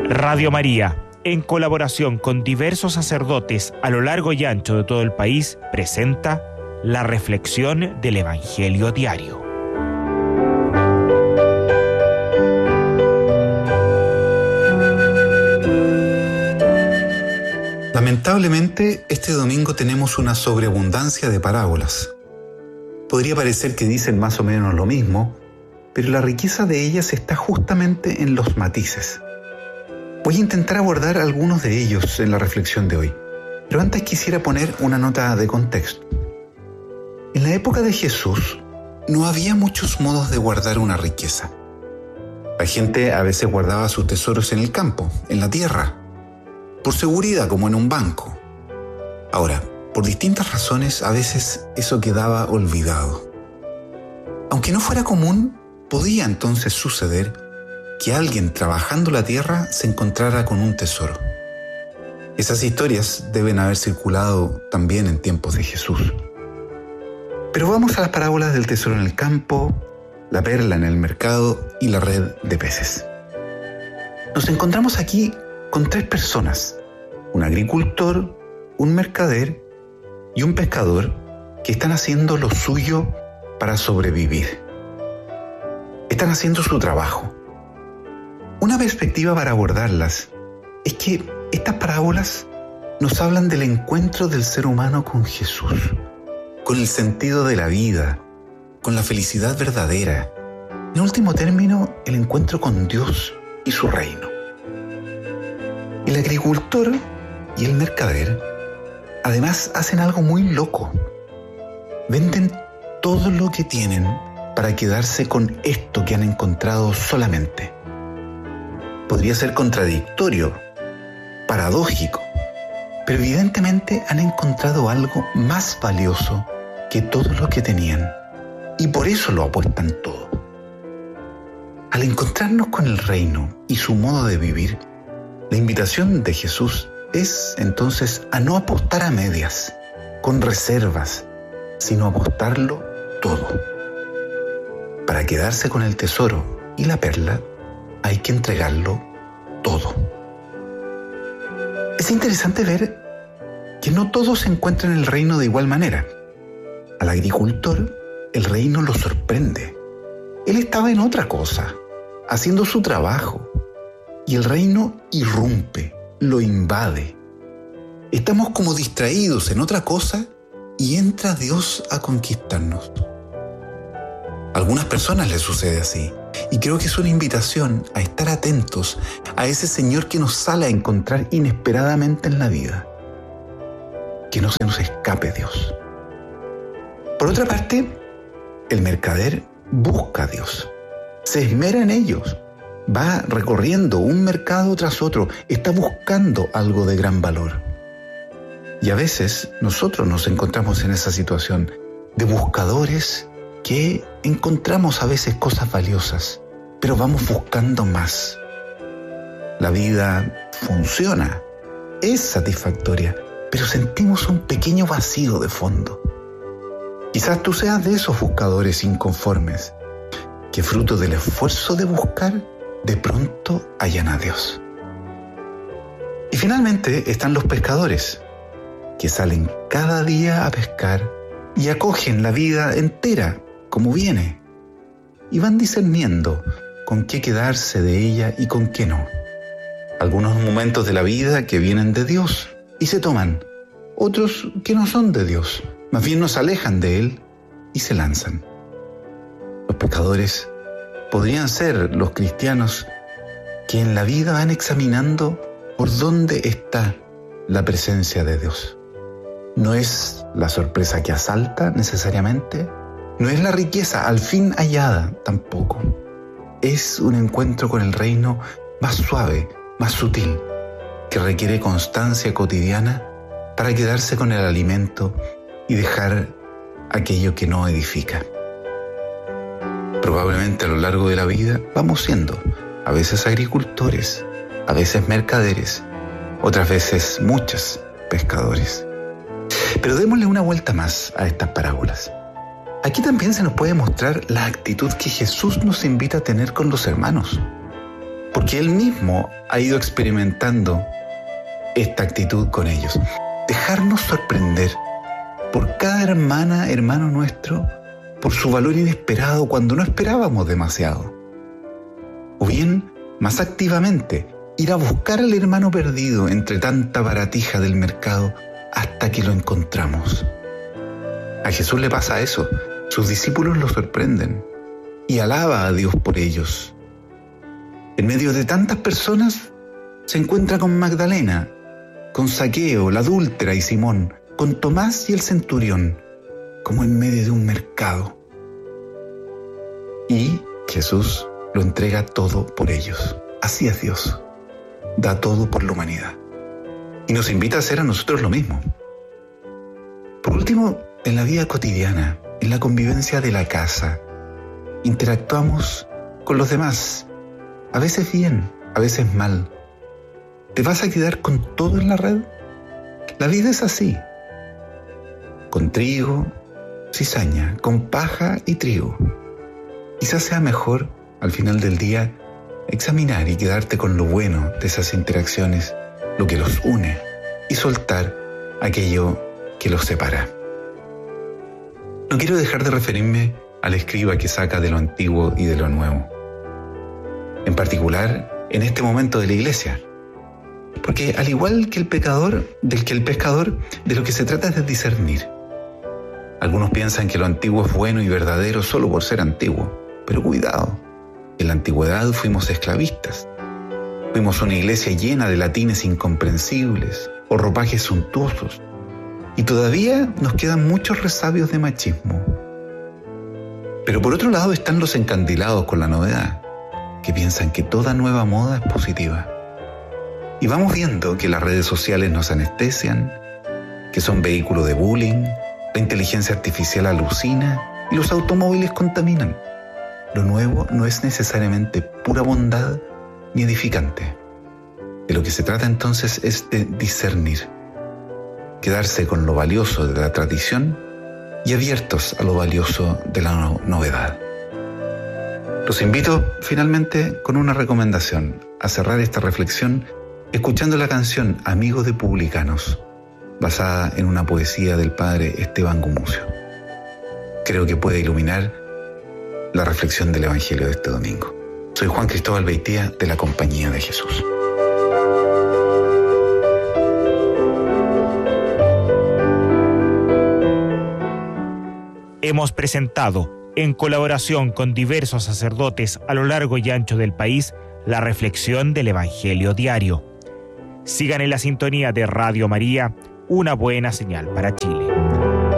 Radio María, en colaboración con diversos sacerdotes a lo largo y ancho de todo el país, presenta la reflexión del Evangelio diario. Lamentablemente, este domingo tenemos una sobreabundancia de parábolas. Podría parecer que dicen más o menos lo mismo, pero la riqueza de ellas está justamente en los matices. Voy a intentar abordar algunos de ellos en la reflexión de hoy, pero antes quisiera poner una nota de contexto. En la época de Jesús, no había muchos modos de guardar una riqueza. La gente a veces guardaba sus tesoros en el campo, en la tierra, por seguridad, como en un banco. Ahora, por distintas razones, a veces eso quedaba olvidado. Aunque no fuera común, podía entonces suceder que alguien trabajando la tierra se encontrara con un tesoro. Esas historias deben haber circulado también en tiempos de Jesús. Pero vamos a las parábolas del tesoro en el campo, la perla en el mercado y la red de peces. Nos encontramos aquí con tres personas, un agricultor, un mercader y un pescador que están haciendo lo suyo para sobrevivir. Están haciendo su trabajo. Una perspectiva para abordarlas es que estas parábolas nos hablan del encuentro del ser humano con Jesús, con el sentido de la vida, con la felicidad verdadera. En último término, el encuentro con Dios y su reino. El agricultor y el mercader además hacen algo muy loco. Venden todo lo que tienen para quedarse con esto que han encontrado solamente. Podría ser contradictorio, paradójico, pero evidentemente han encontrado algo más valioso que todo lo que tenían, y por eso lo apuestan todo. Al encontrarnos con el reino y su modo de vivir, la invitación de Jesús es entonces a no apostar a medias, con reservas, sino apostarlo todo. Para quedarse con el tesoro y la perla, hay que entregarlo todo. Es interesante ver que no todos se encuentran en el reino de igual manera. Al agricultor, el reino lo sorprende. Él estaba en otra cosa, haciendo su trabajo, y el reino irrumpe, lo invade. Estamos como distraídos en otra cosa y entra Dios a conquistarnos. A algunas personas les sucede así, y creo que es una invitación a estar atentos a ese Señor que nos sale a encontrar inesperadamente en la vida. Que no se nos escape Dios. Por otra parte, el mercader busca a Dios, se esmera en ellos, va recorriendo un mercado tras otro, está buscando algo de gran valor. Y a veces nosotros nos encontramos en esa situación de buscadores que encontramos a veces cosas valiosas, pero vamos buscando más. La vida funciona, es satisfactoria, pero sentimos un pequeño vacío de fondo. Quizás tú seas de esos buscadores inconformes, que fruto del esfuerzo de buscar, de pronto hallan a Dios. Y finalmente están los pescadores, que salen cada día a pescar y acogen la vida entera como viene, y van discerniendo con qué quedarse de ella y con qué no. Algunos momentos de la vida que vienen de Dios y se toman, otros que no son de Dios, más bien nos alejan de Él y se lanzan. Los pescadores podrían ser los cristianos que en la vida van examinando por dónde está la presencia de Dios. No es la sorpresa que asalta necesariamente, no es la riqueza al fin hallada tampoco. Es un encuentro con el reino más suave, más sutil, que requiere constancia cotidiana para quedarse con el alimento y dejar aquello que no edifica. Probablemente a lo largo de la vida vamos siendo a veces agricultores, a veces mercaderes, otras veces muchos pescadores. Pero démosle una vuelta más a estas parábolas. Aquí también se nos puede mostrar la actitud que Jesús nos invita a tener con los hermanos. porque Él mismo ha ido experimentando esta actitud con ellos. Dejarnos sorprender por cada hermana, hermano nuestro, por su valor inesperado cuando no esperábamos demasiado. O bien, más activamente, ir a buscar al hermano perdido entre tanta baratija del mercado hasta que lo encontramos. A Jesús le pasa eso. Sus discípulos lo sorprenden y alaba a Dios por ellos. En medio de tantas personas, se encuentra con Magdalena, con Zaqueo, la adúltera y Simón, con Tomás y el centurión, como en medio de un mercado. Y Jesús lo entrega todo por ellos. Así es Dios. Da todo por la humanidad. Y nos invita a hacer a nosotros lo mismo. Por último, en la vida cotidiana, en la convivencia de la casa, interactuamos con los demás. A veces bien, a veces mal. ¿Te vas a quedar con todo en la red? La vida es así. Con trigo, cizaña, con paja y trigo. Quizás sea mejor, al final del día, examinar y quedarte con lo bueno de esas interacciones, lo que los une, y soltar aquello que los separa. No quiero dejar de referirme al escriba que saca de lo antiguo y de lo nuevo. En particular, en este momento de la iglesia. Porque al igual que el pescador, de lo que se trata es de discernir. Algunos piensan que lo antiguo es bueno y verdadero solo por ser antiguo. Pero cuidado, en la antigüedad fuimos esclavistas. Fuimos una iglesia llena de latines incomprensibles o ropajes suntuosos. Y todavía nos quedan muchos resabios de machismo. Pero por otro lado están los encandilados con la novedad, que piensan que toda nueva moda es positiva. Y vamos viendo que las redes sociales nos anestesian, que son vehículos de bullying, la inteligencia artificial alucina y los automóviles contaminan. Lo nuevo no es necesariamente pura bondad ni edificante. De lo que se trata entonces es de discernir, quedarse con lo valioso de la tradición y abiertos a lo valioso de la novedad. Los invito finalmente con una recomendación a cerrar esta reflexión escuchando la canción Amigos de Publicanos, basada en una poesía del padre Esteban Gumucio. Creo que puede iluminar la reflexión del Evangelio de este domingo. Soy Juan Cristóbal Beitía, de la Compañía de Jesús. Hemos presentado, en colaboración con diversos sacerdotes a lo largo y ancho del país, la reflexión del Evangelio diario. Sigan en la sintonía de Radio María, una buena señal para Chile.